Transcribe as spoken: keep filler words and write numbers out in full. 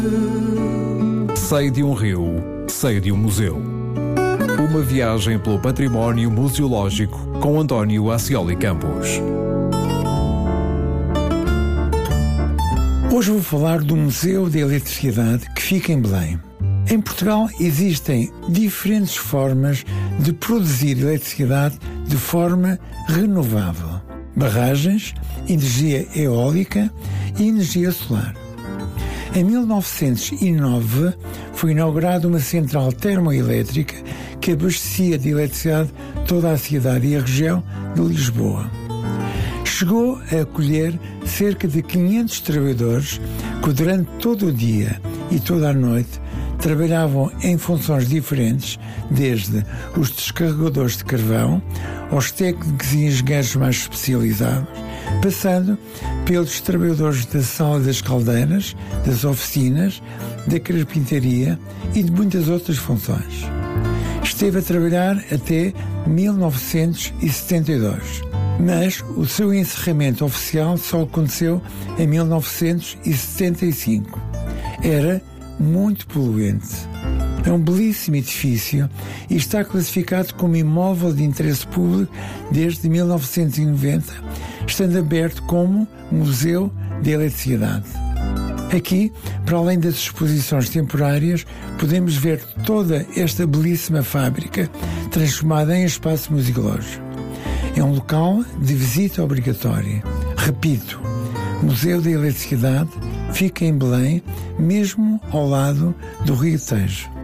Sei de um rio, sei de um museu. Uma viagem pelo património museológico com António Ascioli Campos. Hoje vou falar do Museu da Eletricidade que fica em Belém. Em Portugal existem diferentes formas de produzir eletricidade de forma renovável. Barragens, energia eólica e energia solar. Em mil novecentos e nove foi inaugurada uma central termoelétrica que abastecia de eletricidade toda a cidade e a região de Lisboa. Chegou a acolher cerca de quinhentos trabalhadores que durante todo o dia e toda a noite trabalhavam em funções diferentes, desde os descarregadores de carvão aos técnicos e engenheiros mais especializados, passando pelos trabalhadores da sala das caldeiras, das oficinas, da carpintaria e de muitas outras funções. Esteve a trabalhar até mil novecentos e setenta e dois, mas o seu encerramento oficial só aconteceu em mil novecentos e setenta e cinco. Era muito poluente. É um belíssimo edifício e está classificado como imóvel de interesse público desde mil novecentos e noventa, estando aberto como Museu de Eletricidade. Aqui, para além das exposições temporárias, podemos ver toda esta belíssima fábrica transformada em espaço museológico. É um local de visita obrigatória. Repito, Museu da Eletricidade fica em Belém, mesmo ao lado do Rio Tejo.